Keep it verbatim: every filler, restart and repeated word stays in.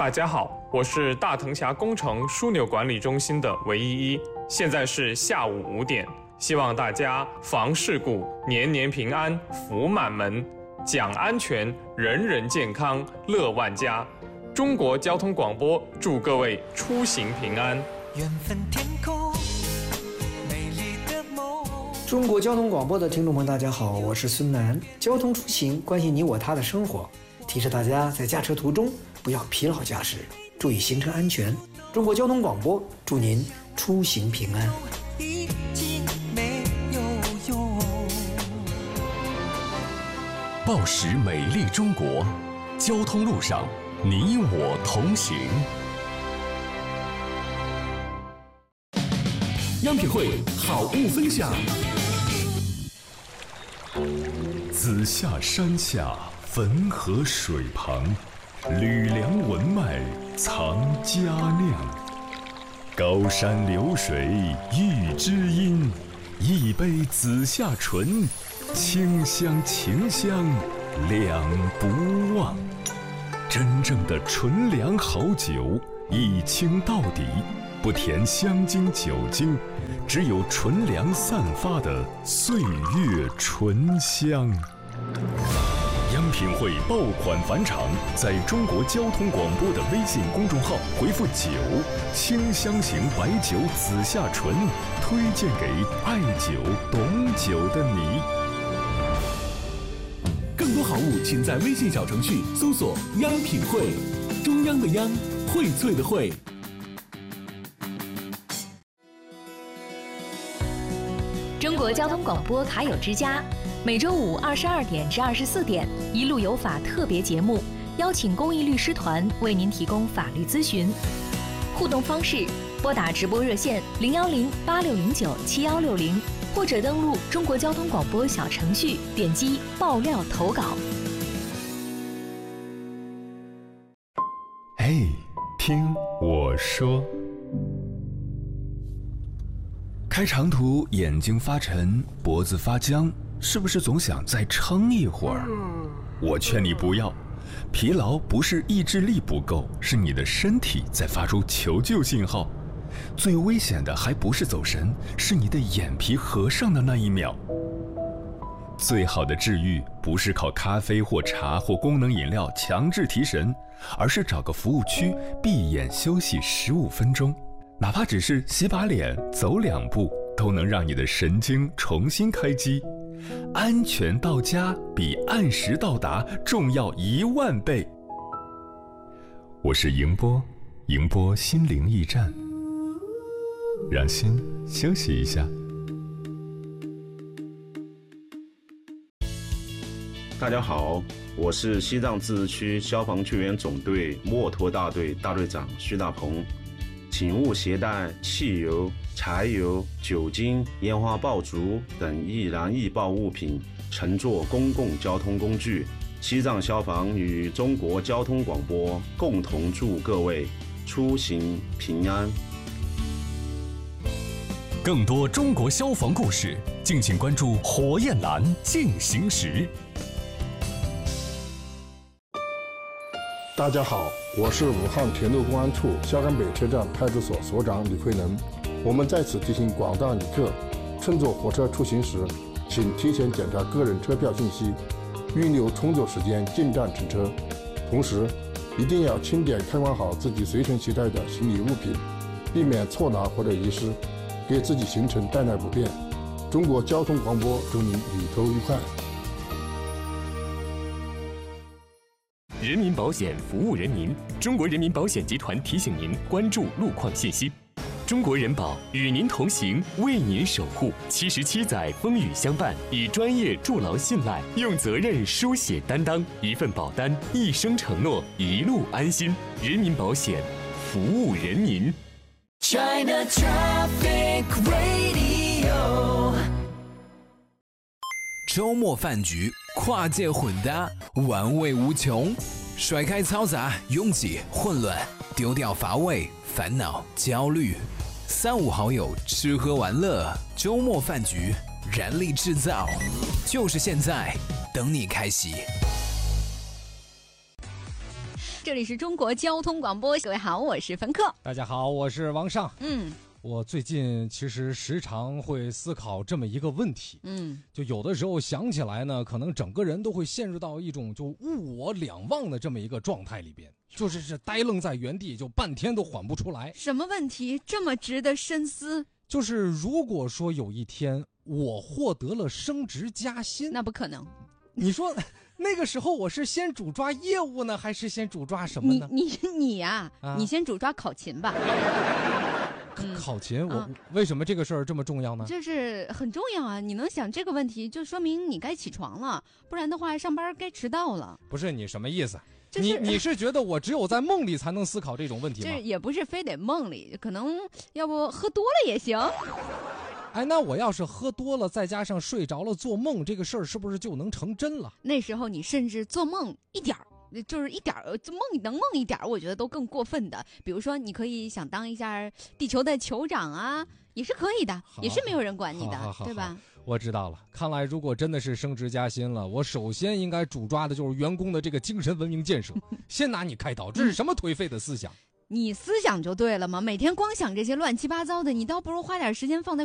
大家好，我是大藤峡工程枢纽管理中心的韦依依，现在是下午五点，希望大家防事故，年年平安，福满门，讲安全，人人健康，乐万家。中国交通广播祝各位出行平安。 缘分天空，美丽的梦。 中国交通广播的听众们，大家好，我是孙楠。交通出行关系你我他的生活，提示大家在驾车途中不要疲劳驾驶，注意行车安全。中国交通广播祝您出行平安。 已经没有用。 报时美丽中国，交通路上你我同行。央品汇好物分享。子夏山下，汾河水旁，吕梁文脉藏佳酿。高山流水遇知音，一杯子夏醇，清香情香两不忘。真正的纯粮好酒，一清到底，不填香精酒精，只有纯粮散发的岁月醇香。央品汇爆款返场，在中国交通广播的微信公众号回复酒，清香型白酒紫夏醇，推荐给爱酒懂酒的你。 更多好物，请在微信小程序搜索“央品汇”，中央的央，荟萃的荟。 中国交通广播卡友之家，每周五二十二点至二十四点，一路有法特别节目，邀请公益律师团为您提供法律咨询。互动方式：拨打直播热线零幺零八六零九七幺六零，或者登录中国交通广播小程序，点击爆料投稿。 嘿，听我说。开长途眼睛发沉，脖子发僵，是不是总想再撑一会儿？我劝你不要，疲劳不是意志力不够，是你的身体在发出求救信号。最危险的还不是走神，是你的眼皮合上的那一秒。最好的治愈不是靠咖啡或茶或功能饮料强制提神，而是找个服务区闭眼休息十五分钟，哪怕只是洗把脸、走两步，都能让你的神经重新开机。安全到家比按时到达重要一万倍。我是迎波，迎波心灵驿站，让心休息一下。 大家好，我是西藏自治区消防救援总队墨脱大队大队长徐大鹏。请勿携带汽油、柴油、酒精、烟花爆竹等易燃易爆物品乘坐公共交通工具。西藏消防与中国交通广播共同祝各位出行平安。 更多中国消防故事，敬请关注火焰蓝进行时。 大家好，我是武汉铁路公安处萧山北车站派出所所长李慧能。我们在此提醒广大旅客，乘坐火车出行时，请提前检查个人车票信息，预留充足时间进站乘车。同时，一定要清点看管好自己随身携带的行李物品，避免错拿或者遗失，给自己行程带来不便。中国交通广播祝您旅途愉快。 人民保险服务人民，中国人民保险集团提醒您关注路况信息。中国人保与您同行，为您守护。七十七载风雨相伴，以专业筑牢信赖，用责任书写担当。一份保单，一生承诺，一路安心。人民保险，服务人民。 China Traffic Radio。 周末饭局，跨界混搭，玩味无穷。甩开嘈杂、拥挤、混乱，丢掉乏味、烦恼、焦虑。三五好友吃喝玩乐，周末饭局，燃力制造，就是现在，等你开席。 这里是中国交通广播，各位好，我是冯克。 大家好，我是王尚。 嗯， 我最近其实时常会思考这么一个问题， 嗯， 就有的时候想起来呢，可能整个人都会陷入到一种就物我两忘的这么一个状态里边，就是是呆愣在原地，就半天都缓不出来。 什么问题这么值得深思？ 就是如果说有一天我获得了升职加薪， 那不可能。 你说那个时候我是先主抓业务呢，还是先主抓什么呢？ 你你你呀、啊啊， 你先主抓考勤吧。 嗯、考勤，我、 嗯、 为什么这个事儿这么重要呢？ 就是很重要啊！你能想这个问题，就说明你该起床了，不然的话上班该迟到了。 不是你什么意思？ 就是、 你你是觉得我只有在梦里才能思考这种问题吗？ 这也不是非得梦里，可能要不喝多了也行。 哎，那我要是喝多了，再加上睡着了做梦，这个事儿是不是就能成真了？ 那时候你甚至做梦一点儿。就是一点儿梦能梦一点儿，我觉得都更过分的。比如说，你可以想当一下地球的酋长啊，也是可以的，也是没有人管你的， 好好好对吧？ 好，我知道了。看来如果真的是升职加薪了，我首先应该主抓的就是员工的这个精神文明建设，先拿你开刀。这是什么颓废的思想？ 你思想就对了嘛，每天光想这些乱七八糟的，你倒不如花点时间放在